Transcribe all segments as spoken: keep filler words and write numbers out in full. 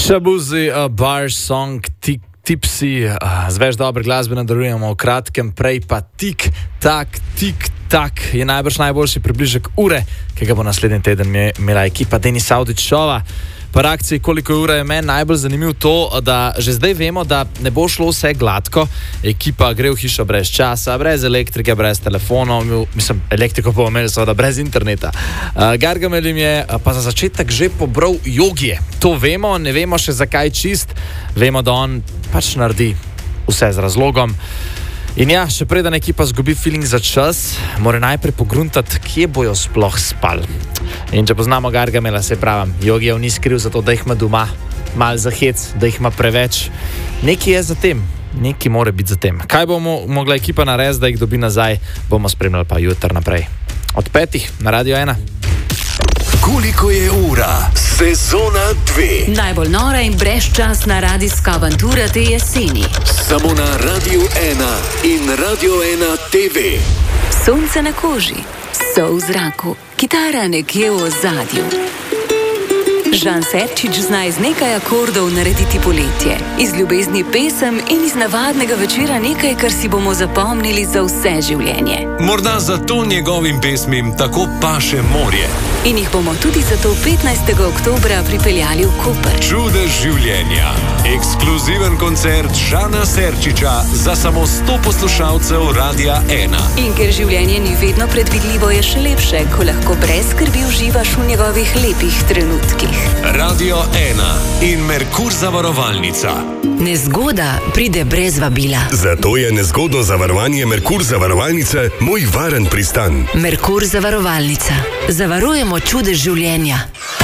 Shabuzi, a bar song, tik, tipsi, zveš dobre glasbe nadaljujemo v kratkem, prej pa tik, tak, tik, tak, je najbrž najboljši približek ure, ki ga bo naslednji teden imela ekipa Denis Audić Shova. Po reakciji, koliko ure je meni najbolj zanimivo to, da že zdaj vemo, da ne bo šlo vse gladko. Ekipa gre v hišo brez časa, brez elektrike, brez telefonov, mislim, elektriko bomo imeli seveda brez interneta. Uh, Gargamel jim je pa za začetek že pobral jogije. To vemo, ne vemo še zakaj čist, vemo, da on pač naredi vse z razlogom. In ja, še preden ekipa zgubi feeling za čas, mora najprej pogruntati, kje bojo sploh spali. In če poznamo Gargamela, se pravim, jogijev ni skriv za to, da jih ima doma, mal za hec, da jih ima preveč. Nekaj je za tem, nekaj mora biti za tem. Kaj bomo mogla ekipa narediti, da jih dobi nazaj, bomo spremljali pa jutr naprej. Od petih na Radio ena. Koliko je ura? Sezona dve. Najbolj nora in brezčasna radijska avantura te jeseni. Samo na Radio ena in Radio ena T V. Sonce na koži, so v zraku, kitara nekje v ozadju. Žan Serčič zna iz nekaj akordov narediti poletje, iz ljubezni pesem in iz navadnega večera nekaj, kar si bomo zapomnili za vse življenje. Morda zato njegovim pesmim tako paše morje. In jih bomo tudi zato petnajstega oktobra pripeljali v Koper. Čudež življenja. Ekskluziven koncert Žana Serčiča za samo sto poslušalcev Radia ena. In ker življenje ni vedno predvidljivo, je še lepše, ko lahko brez skrbi uživaš v njegovih lepih trenutkih. Radio ena in Merkur zavarovalnica. Nezgoda pride brez vabila. Zato je nezgodno zavarovanje Merkur zavarovalnice moj varen pristan. Merkur zavarovalnica. Zavarujemo čudež življenja.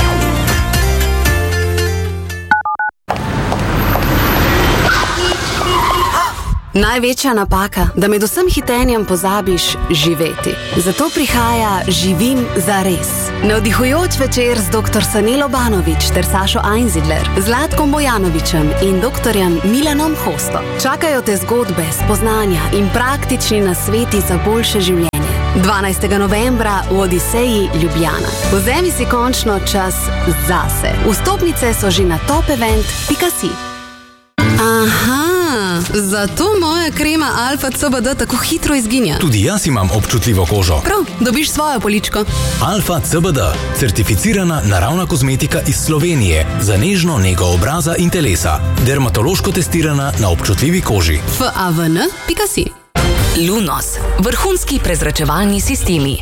Največja napaka, da med vsem hitenjem pozabiš živeti. Zato prihaja Živim zares. Navdihujoč večer z doktor Sanelo Banović ter Sašo Einzidler, Zlatkom Bojanovićem in doktorjem Milanom Hosto. Čakajo te zgodbe, spoznanja in praktični nasveti za boljše življenje. dvanajstega novembra v Odiseji Ljubljana. Vzemi si končno čas zase. Vstopnice so že na top event pika si. Aha, zato moja krema Alfa C B D tako hitro izginja. Tudi jaz imam občutljivo kožo. Prav, dobiš svojo poličko. Alfa C B D, certificirana naravna kozmetika iz Slovenije za nežno nego obraza in telesa. Dermatološko testirana na občutljivi koži. F A V N pika si. Lunos, vrhunski prezračevalni sistemi.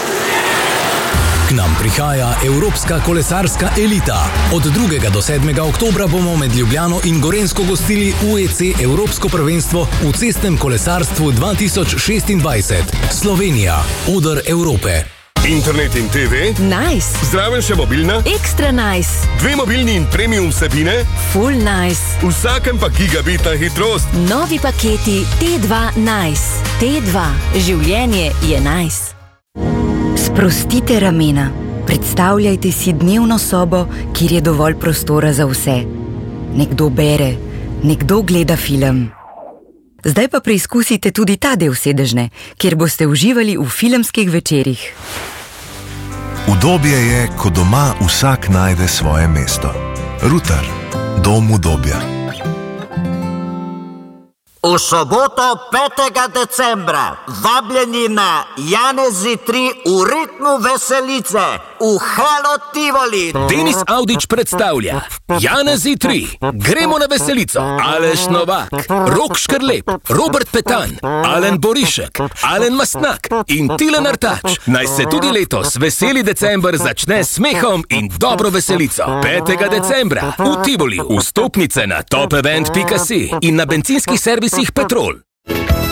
K nam prihaja evropska kolesarska elita. Od drugega do sedmega oktobra bomo med Ljubljano in Gorenjsko gostili U E C Evropsko prvenstvo v cestnem kolesarstvu dva tisoč šestindvajset. Slovenija, oder Evrope. Internet in T V? Nice. Zraven še mobilna? Ekstra nice. Dve mobilni in premium vsebine? Full nice. Vsakem pa gigabitna hitrost. Novi paketi T dva nice. T dva. Življenje je nice. Sprostite ramena. Predstavljajte si dnevno sobo, kjer je dovolj prostora za vse. Nekdo bere, nekdo gleda film. Zdaj pa preizkusite tudi ta del sedežne, kjer boste uživali v filmskih večerih. Udobje je, ko doma vsak najde svoje mesto. Ruter, dom udobja. V soboto petega decembra vabljeni na Janezi tri v ritmu veselice v Halo Tivoli. Denis Audić predstavlja Janezi tri. Gremo na veselico. Aleš Novak, Rok Škrlep, Robert Petan, Alen Borišek, Alen Mastnak in Tilen Artač. Naj se tudi letos veseli december začne s smehom in dobro veselico. petega decembra v Tivoli. Vstopnice na top event pika si in na bencinskih servisih Petrol.